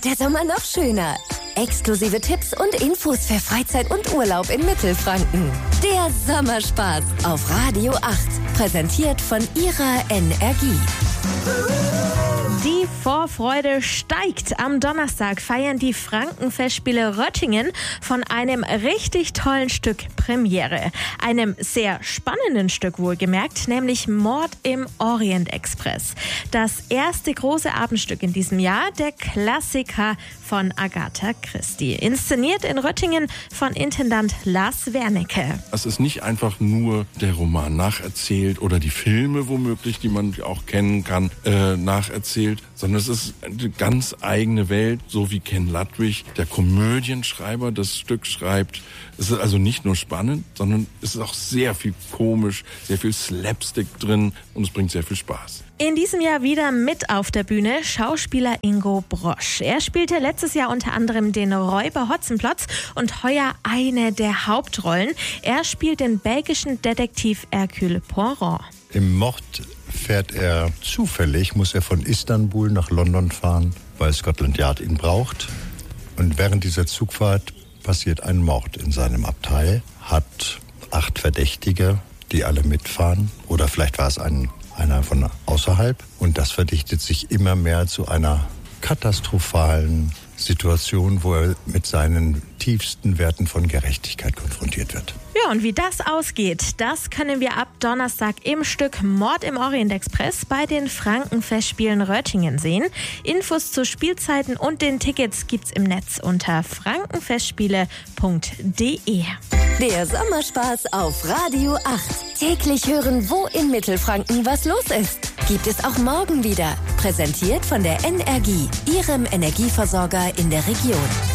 wird der Sommer noch schöner. Exklusive Tipps und Infos für Freizeit und Urlaub in Mittelfranken. Der Sommerspaß auf Radio 8. Präsentiert von Ihrer Energie. Die Vorfreude steigt. Am Donnerstag feiern die Frankenfestspiele Röttingen von einem richtig tollen Stück Premiere. Einem sehr spannenden Stück wohlgemerkt, nämlich Mord im Orient Express. Das erste große Abendstück in diesem Jahr, der Klassiker von Agatha Christie. Inszeniert in Röttingen von Intendant Lars Wernicke. Es ist nicht einfach nur der Roman nacherzählt oder die Filme womöglich, die man auch kennen kann, nacherzählt, sondern es ist eine ganz eigene Welt, so wie Ken Ludwig, der Komödienschreiber, das Stück schreibt. Es ist also nicht nur spannend, sondern es ist auch sehr viel komisch, sehr viel Slapstick drin und es bringt sehr viel Spaß. In diesem Jahr wieder mit auf der Bühne Schauspieler Ingo Brosch. Er spielte letztes Jahr unter anderem den Räuber Hotzenplotz und heuer eine der Hauptrollen. Er spielt den belgischen Detektiv Hercule Poirot. Im Mord fährt er zufällig, muss er von Istanbul nach London fahren, weil Scotland Yard ihn braucht. Und während dieser Zugfahrt passiert ein Mord in seinem Abteil, hat 8 Verdächtige, die alle mitfahren. Oder vielleicht war es einer von außerhalb. Und das verdichtet sich immer mehr zu einer katastrophalen Situation, wo er mit seinen tiefsten Werten von Gerechtigkeit konfrontiert wird. Ja, und wie das ausgeht, das können wir ab Donnerstag im Stück Mord im Orient Express bei den Frankenfestspielen Röttingen sehen. Infos zu Spielzeiten und den Tickets gibt's im Netz unter frankenfestspiele.de. Der Sommerspaß auf Radio 8. Täglich hören, wo in Mittelfranken was los ist. Gibt es auch morgen wieder. Präsentiert von der Energie, Ihrem Energieversorger in der Region.